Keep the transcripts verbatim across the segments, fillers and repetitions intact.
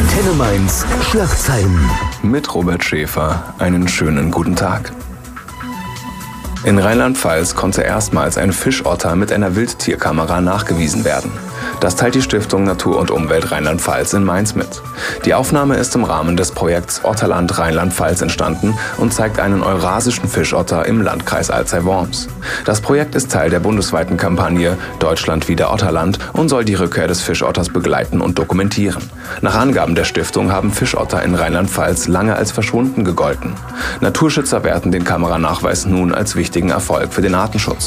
Antenne Mainz Schlagzeilen. Mit Robert Schäfer einen schönen guten Tag. In Rheinland-Pfalz konnte erstmals ein Fischotter mit einer Wildtierkamera nachgewiesen werden. Das teilt die Stiftung Natur und Umwelt Rheinland-Pfalz in Mainz mit. Die Aufnahme ist im Rahmen des Projekts Otterland Rheinland-Pfalz entstanden und zeigt einen eurasischen Fischotter im Landkreis Alzey-Worms. Das Projekt ist Teil der bundesweiten Kampagne Deutschland wieder Otterland und soll die Rückkehr des Fischotters begleiten und dokumentieren. Nach Angaben der Stiftung haben Fischotter in Rheinland-Pfalz lange als verschwunden gegolten. Naturschützer werten den Kameranachweis nun als wichtigen Erfolg für den Artenschutz.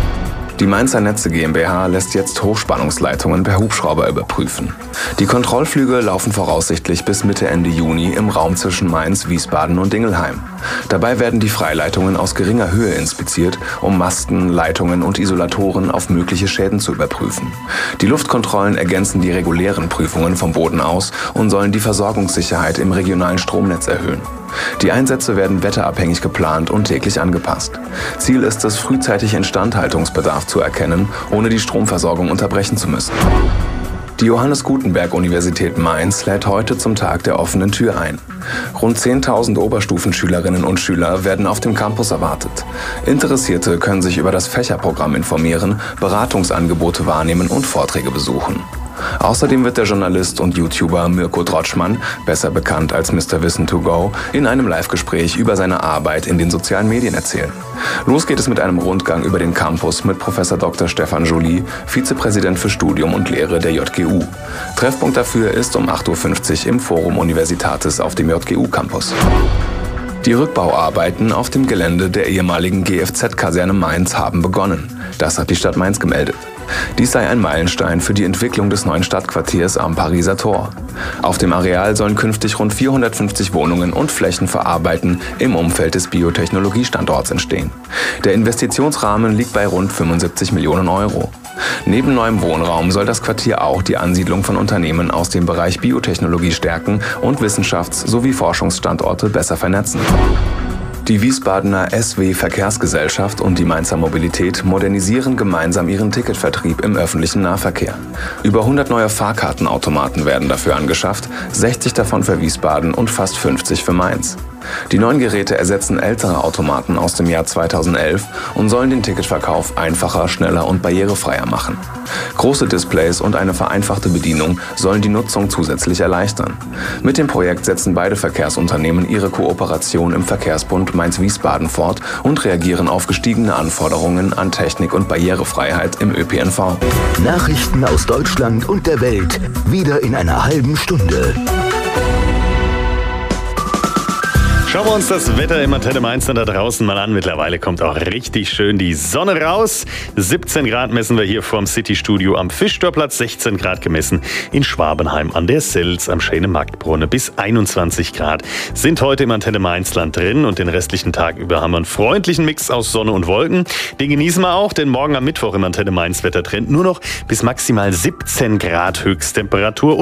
Die Mainzer Netze GmbH lässt jetzt Hochspannungsleitungen per Hubschrauber überprüfen. Die Kontrollflüge laufen voraussichtlich bis Mitte Ende Juni im Raum zwischen Mainz, Wiesbaden und Dingelheim. Dabei werden die Freileitungen aus geringer Höhe inspiziert, um Masten, Leitungen und Isolatoren auf mögliche Schäden zu überprüfen. Die Luftkontrollen ergänzen die regulären Prüfungen vom Boden aus und sollen die Versorgungssicherheit im regionalen Stromnetz erhöhen. Die Einsätze werden wetterabhängig geplant und täglich angepasst. Ziel ist es, frühzeitig Instandhaltungsbedarf zu erkennen, ohne die Stromversorgung unterbrechen zu müssen. Die Johannes Gutenberg-Universität Mainz lädt heute zum Tag der offenen Tür ein. Rund zehntausend Oberstufenschülerinnen und Schüler werden auf dem Campus erwartet. Interessierte können sich über das Fächerprogramm informieren, Beratungsangebote wahrnehmen und Vorträge besuchen. Außerdem wird der Journalist und YouTuber Mirko Drotschmann, besser bekannt als Mister Wissen to go, in einem Live-Gespräch über seine Arbeit in den sozialen Medien erzählen. Los geht es mit einem Rundgang über den Campus mit Professor Doktor Stefan Joly, Vizepräsident für Studium und Lehre der J G U. Treffpunkt dafür ist um acht Uhr fünfzig im Forum Universitatis auf dem J G U-Campus. Die Rückbauarbeiten auf dem Gelände der ehemaligen G F Z-Kaserne Mainz haben begonnen. Das hat die Stadt Mainz gemeldet. Dies sei ein Meilenstein für die Entwicklung des neuen Stadtquartiers am Pariser Tor. Auf dem Areal sollen künftig rund vierhundertfünfzig Wohnungen und Flächen für Arbeiten im Umfeld des Biotechnologiestandorts entstehen. Der Investitionsrahmen liegt bei rund fünfundsiebzig Millionen Euro. Neben neuem Wohnraum soll das Quartier auch die Ansiedlung von Unternehmen aus dem Bereich Biotechnologie stärken und Wissenschafts- sowie Forschungsstandorte besser vernetzen. Die Wiesbadener S W Verkehrsgesellschaft und die Mainzer Mobilität modernisieren gemeinsam ihren Ticketvertrieb im öffentlichen Nahverkehr. Über hundert neue Fahrkartenautomaten werden dafür angeschafft, sechzig davon für Wiesbaden und fast fünfzig für Mainz. Die neuen Geräte ersetzen ältere Automaten aus dem Jahr zweitausendelf und sollen den Ticketverkauf einfacher, schneller und barrierefreier machen. Große Displays und eine vereinfachte Bedienung sollen die Nutzung zusätzlich erleichtern. Mit dem Projekt setzen beide Verkehrsunternehmen ihre Kooperation im Verkehrsbund Mainz-Wiesbaden fort und reagieren auf gestiegene Anforderungen an Technik und Barrierefreiheit im Ö P N V. Nachrichten aus Deutschland und der Welt, wieder in einer halben Stunde. Schauen wir uns das Wetter im Antenne Mainz da draußen mal an. Mittlerweile kommt auch richtig schön die Sonne raus. siebzehn Grad messen wir hier vorm City-Studio am Fischtorplatz, sechzehn Grad gemessen in Schwabenheim an der Selz am Schöne Marktbrunne. Bis einundzwanzig Grad sind heute im Antenne Mainzland drin und den restlichen Tag über haben wir einen freundlichen Mix aus Sonne und Wolken. Den genießen wir auch, denn morgen am Mittwoch im Antenne Mainz Wettertrend nur noch bis maximal siebzehn Grad Höchsttemperatur.